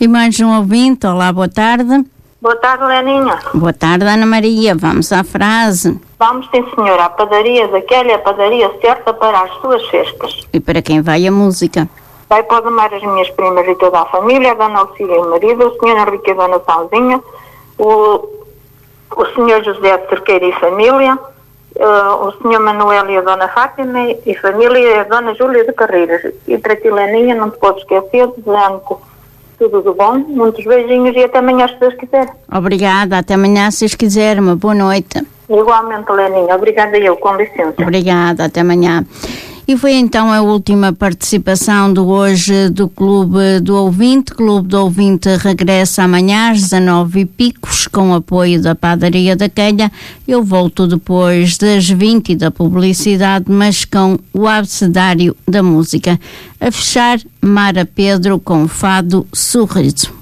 E mais um ouvinte. Olá, boa tarde. Boa tarde, Leninha. Boa tarde, Ana Maria. Vamos à frase. Vamos, sim, senhora. A padaria daquela é a padaria certa para as suas festas. E para quem vai a música? Vai para amar as minhas primas e toda a família, a Dona Auxília e o marido, o Sr. Henrique e a Dona Salzinha, o Sr. José de Cerqueira e família, o Sr. Manuel e a Dona Fátima e família, e a Dona Júlia de Carreiras. E para ti, Leninha, não te posso esquecer, desejando tudo de bom, muitos beijinhos e até amanhã, se Deus quiser. Obrigada, até amanhã, se Deus quiser. Uma boa noite. Igualmente, Leninha. Obrigada eu, com licença. Obrigada, até amanhã. E foi então a última participação de hoje do Clube do Ouvinte. Clube do Ouvinte regressa amanhã às 19h com apoio da Padaria da Quelha. Eu volto depois das 20 da publicidade, mas com o abecedário da música. A fechar, Mara Pedro com Fado Sorriso.